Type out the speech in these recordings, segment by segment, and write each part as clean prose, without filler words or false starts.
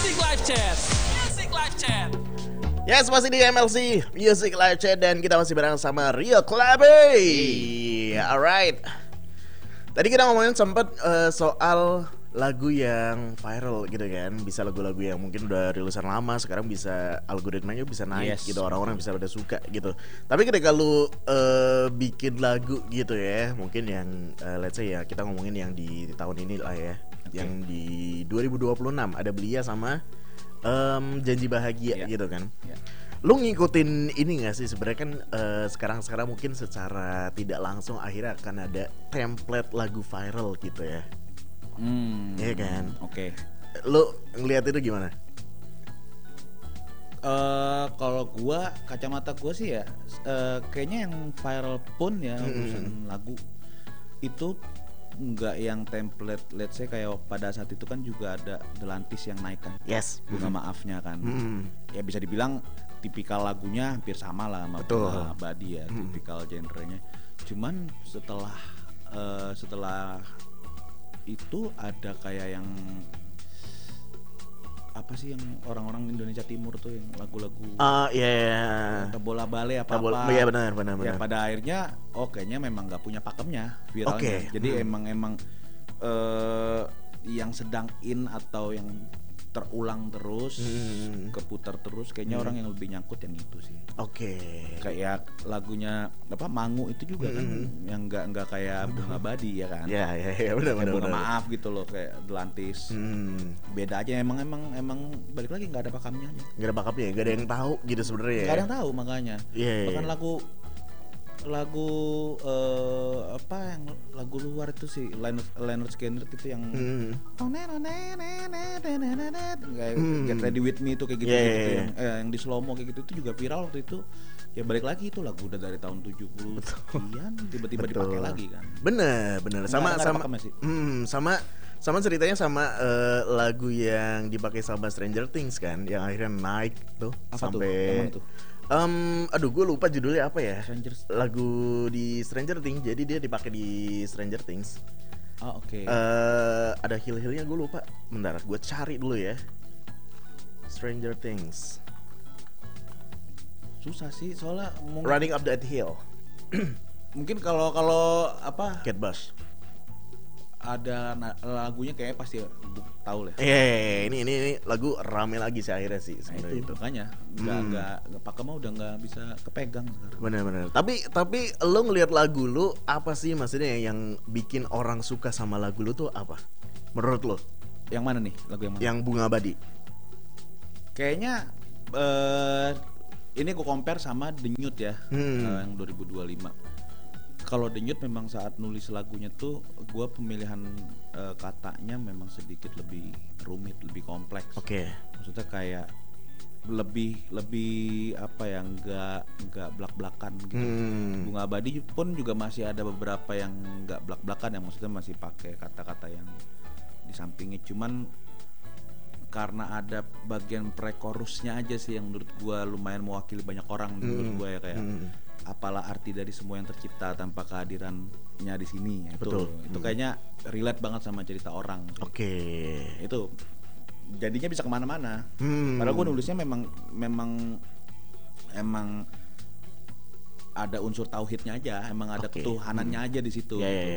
Music Live Chat. Music Live Chat. Yes, masih di MLC Music Live Chat dan kita masih bareng sama Rio Klabe. Alright. Tadi kita ngomongin sempat soal lagu yang viral gitu kan. Bisa lagu-lagu yang mungkin udah rilisan lama, sekarang bisa algoritmanya bisa naik gitu, orang-orang bisa pada suka gitu. Tapi ketika lu bikin lagu gitu ya, mungkin yang let's say ya, kita ngomongin yang di tahun ini lah ya, yang di 2026 ada Belia sama Janji Bahagia gitu kan. Lu ngikutin ini gak sih sebenarnya kan sekarang mungkin secara tidak langsung akhirnya akan ada template lagu viral gitu ya. Iya kan. Oke. Lu ngeliat itu gimana? Kalau gua, kacamata gua sih ya, kayaknya yang viral pun ya urusan lagu itu nggak yang template. Let's say kayak pada saat itu kan juga ada Delantis yang naik kan. Yes. Bunga Maafnya kan. Ya bisa dibilang tipikal lagunya hampir sama lah sama Bunga Abadi ya, tipikal genrenya. Cuman setelah itu ada kayak yang apa sih yang orang-orang Indonesia Timur tuh yang lagu-lagu bola bale apa-apa. Iya benar. Ya pada akhirnya kayaknya memang nggak punya pakemnya viralnya. Jadi emang yang sedang in atau yang terulang terus, keputar terus, kayaknya orang yang lebih nyangkut yang itu sih. Kayak lagunya apa Mangu itu juga kan yang nggak kayak Bunga Abadi ya kan. Iya benar. Bunga Maaf gitu loh kayak Delantis. Beda aja emang balik lagi nggak ada pakemnya aja. Nggak ada bakapnya, nggak ada yang tahu gitu sebenarnya ya. Nggak ada yang tahu makanya. Bahkan apa yang lagu luar itu sih Leonard Skinner itu yang kayak Get Ready With Me itu kayak gitu, yang di slow mo kayak gitu itu juga viral waktu itu. Ya balik lagi itu lagu udah dari tahun 70-an tiba-tiba dipakai lagi kan. Bener sama ceritanya sama lagu yang dipakai sama Stranger Things kan, yang akhirnya naik tuh apa sampai tuh? Aduh gue lupa judulnya apa ya. Lagu di Stranger Things, jadi dia dipakai di Stranger Things. Ada hill-hillnya gue lupa. Bentar, gue cari dulu ya. Stranger Things. Susah sih soalnya Running Up That Hill. mungkin kalau apa Kate Bush. Ada lagunya kayaknya pasti tahu lah. Ini lagu rame lagi sih akhirnya sih sebenarnya itu. Makanya nggak pakai mah udah nggak bisa kepegang sekarang. Benar. Tapi lo ngelihat lagu lo apa sih maksudnya yang bikin orang suka sama lagu lo tuh apa? Menurut lo? Yang mana nih lagu yang mana? Yang Bunga Abadi. Kayaknya ini gue compare sama Denyut ya, yang 2025. Kalau Denyut memang saat nulis lagunya tuh gue pemilihan katanya memang sedikit lebih rumit, lebih kompleks. Maksudnya kayak lebih apa ya, nggak blak-blakan gitu. Bunga Abadi pun juga masih ada beberapa yang nggak blak-blakan, yang maksudnya masih pakai kata-kata yang di sampingnya. Cuman karena ada bagian pre-chorusnya aja sih yang menurut gue lumayan mewakili banyak orang menurut gue ya, kayak apalah arti dari semua yang tercipta tanpa kehadirannya di sini ya. Itu kayaknya relate banget sama cerita orang sih. Itu jadinya bisa kemana-mana. Padahal gue nulisnya memang ada unsur tauhidnya aja, emang ada ketuhanannya aja di situ.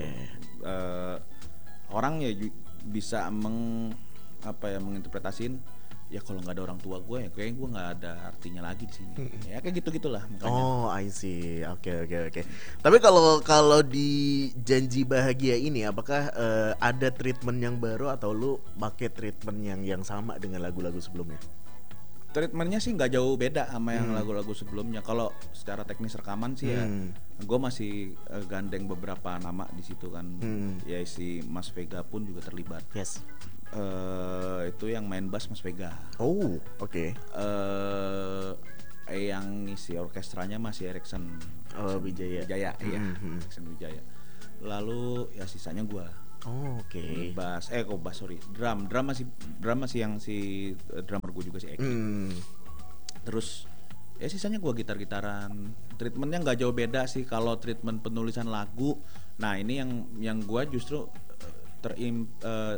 Orang ya bisa menginterpretasiin ya kalau nggak ada orang tua gue ya kayaknya gue nggak ada artinya lagi di sini. Ya kayak gitulah makanya. I see. Oke. Tapi kalau di Janji Bahagia ini apakah ada treatment yang baru atau lu pakai treatment yang sama dengan lagu-lagu sebelumnya? Treatmentnya sih nggak jauh beda sama yang lagu-lagu sebelumnya. Kalau secara teknis rekaman sih ya gue masih gandeng beberapa nama di situ kan. Ya si Mas Vega pun juga terlibat. Itu yang main bass Mas Vega. Yang ngisi orkestranya masih Erikson Wijaya, iya. Erikson Wijaya. Lalu ya sisanya gua. Bass, drum masih yang si drummer gua juga si Eki. Terus ya sisanya gua gitar-gitaran. Treatmentnya nggak jauh beda sih kalau treatment penulisan lagu. Nah ini yang gua justru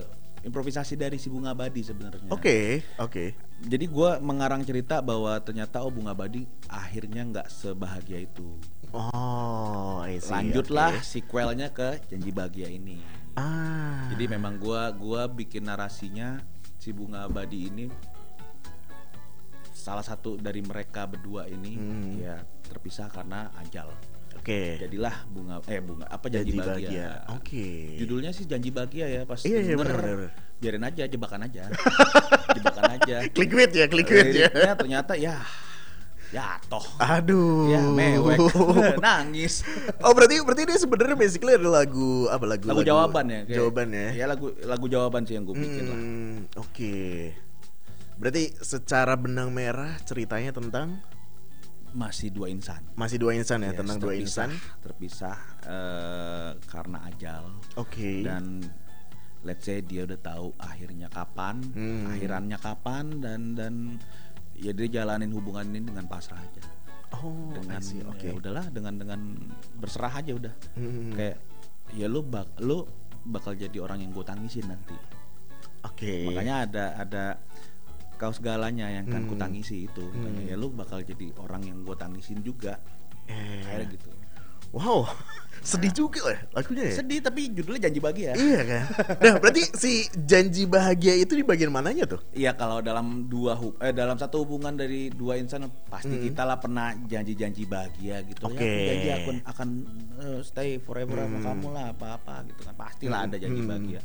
improvisasi dari si Bunga Abadi sebenarnya. Oke. Jadi gue mengarang cerita bahwa ternyata Bunga Abadi akhirnya nggak sebahagia itu. Oh, I see. Lanjutlah Oke. sequelnya ke Janji Bahagia ini. Jadi memang gua bikin narasinya si Bunga Abadi ini salah satu dari mereka berdua ini ya terpisah karena ajal. Oke. Jadilah bunga Janji Bahagia. Oke. Judulnya sih Janji Bahagia ya, pas Iya, denger, bener. biarin aja, jebakan aja. Jebakan aja. Clickbait ya. Liriknya ternyata ya toh. Aduh. Ya mewek. Nangis. Oh, berarti ini sebenarnya basically ada lagu Jawaban ya. Jawaban ya. Ya lagu jawaban sih yang gue bikin lah. Oke. Berarti secara benang merah ceritanya tentang Masih dua insan. ya, Yes, tentang dua insan. Terpisah karena ajal. Oke. Dan let's say dia udah tahu akhirannya kapan dan ya dia jalanin hubungan ini dengan pasrah aja. Oh, Dengan I see. Oke. ya udahlah dengan berserah aja udah. Kayak ya lu bakal jadi orang yang gue tangisin nanti. Oke. Makanya ada kau segalanya yang kan ku tangisi itu. Makanya ya lu bakal jadi orang yang gue tangisin juga. Kayak gitu. Wow. Sedih juga ya lagunya ya. Sedih tapi judulnya Janji Bahagia. Iya kan. Nah, berarti si Janji Bahagia itu di bagian mananya tuh? Iya, kalau dalam dalam satu hubungan dari dua insan pasti kita lah pernah janji-janji bahagia gitu. Oke. Ya, aku janji akan stay forever sama kamu lah, apa gitu kan. Pastilah ada janji bahagia.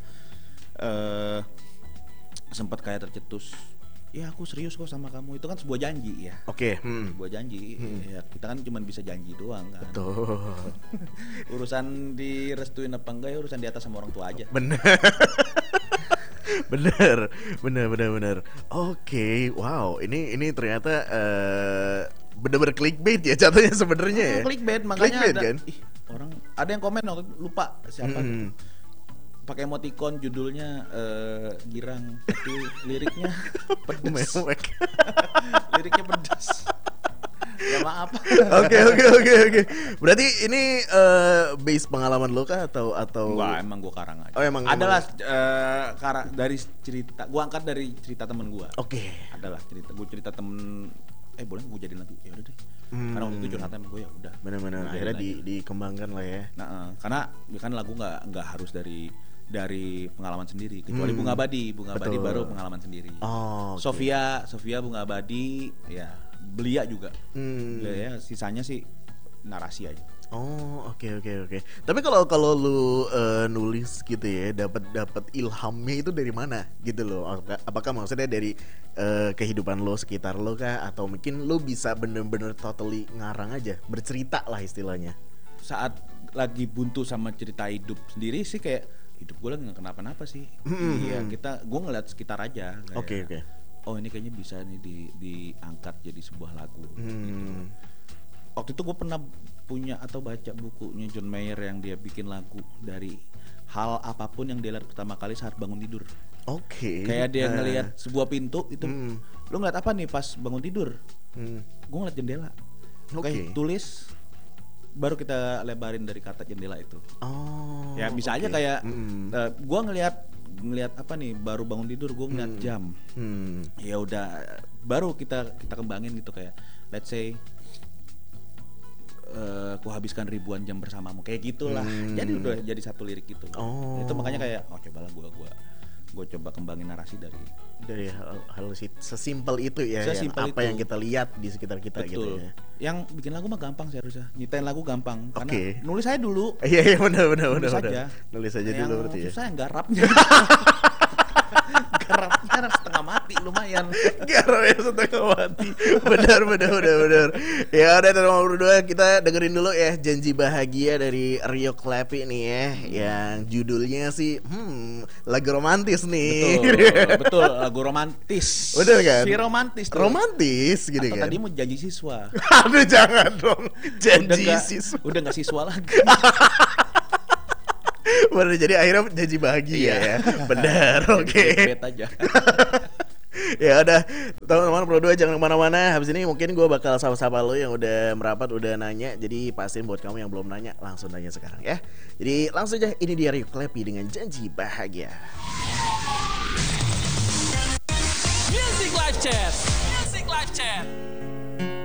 Sempat kayak tercetus. Ya aku serius kok sama kamu, itu kan sebuah janji ya. Oke. Sebuah janji. Ya, kita kan cuma bisa janji doang kan. Tuh. Urusan direstuin apa enggak ya urusan di atas sama orang tua aja. Bener. Oke, wow. Ini ternyata bener-bener clickbait ya jatuhnya sebenarnya ya. Clickbait, makanya Clickbait, ada kan? orang ada yang komen waktu itu, lupa siapa gitu. Pakai emoticon judulnya girang tapi liriknya pedas. Mewek. Liriknya pedas. Ya maaf. Oke. Berarti ini base pengalaman lo kah atau Wah, emang gua karang aja. Oh, emang adalah dari cerita gua angkat dari cerita temen gua. Oke. Adalah cerita temen boleh gue jadiin lagu ya udah deh. Karena waktu itu curhatnya sama gue ya udah. Benar-benar Gua akhirnya jadiin aja. dikembangkan lah ya. Nah, karena kan lagu nggak harus dari pengalaman sendiri, kecuali Bunga Abadi Betul. baru pengalaman sendiri. Oh, oke. Sofia Bunga Abadi ya Belia juga. Ya sisanya sih narasi aja. Oh, oke. Tapi kalau lu nulis gitu ya, dapat ilhamnya itu dari mana gitu loh? Apakah maksudnya dari kehidupan lo sekitar lo kah, atau mungkin lo bisa bener-bener totally ngarang aja, bercerita lah istilahnya? Saat lagi buntu sama cerita hidup sendiri sih, kayak hidup gue lagi nggak kenapa-napa sih. Iya, gue ngeliat sekitar aja. Oke. Oh, ini kayaknya bisa nih diangkat jadi sebuah lagu. Gitu. Waktu itu gue pernah punya atau baca bukunya John Mayer yang dia bikin lagu dari hal apapun yang dia lihat pertama kali saat bangun tidur. Oke. Kayak dia ngelihat sebuah pintu itu, lu ngeliat apa nih pas bangun tidur? Gue ngeliat jendela. Oke, tulis, baru kita lebarin dari kata jendela itu. Oh. Ya bisa aja kayak gue ngelihat apa nih, baru bangun tidur gue ngeliat jam. Ya udah, baru kita kembangin gitu, kayak let's say ku habiskan ribuan jam bersamamu, kayak gitulah. Jadi udah jadi satu lirik gitu. Itu makanya kayak cobalah gue coba kembangin narasi dari hal sesimpel itu ya, Sesimpel apa itu. yang kita lihat di sekitar kita. Betul. Gitu ya. Yang bikin lagu mah gampang sih harusnya. Nyitain lagu gampang. Karena Oke. nulis aja dulu. Iya benar. Nulis aja. Nulis aja dulu berarti ya. Yang susah yang garapnya. Garapnya setengah mati lumayan. Garapnya setengah mati. Benar. Ya udah, teman-teman berdua, kita dengerin dulu ya Janji Bahagia dari Rio Clappy nih ya, yang judulnya sih lagu romantis nih. Betul, lagu romantis. Betul kan? Si romantis tuh. Romantis gitu Atau kan. tadi mau janji siswa. Aduh, jangan dong. Janji siswa. Udah nggak siswa lagi. Bener, jadi akhirnya janji bahagia ya. Bener, oke. Bet aja. Ya udah, teman-teman berdua jangan kemana-mana. Habis ini mungkin gue bakal sapa-sapa lo yang udah merapat, udah nanya. Jadi pastiin buat kamu yang belum nanya, langsung nanya sekarang ya. Jadi langsung aja, ini dia Rio Clappy dengan Janji Bahagia. Chat. Music Live Chat.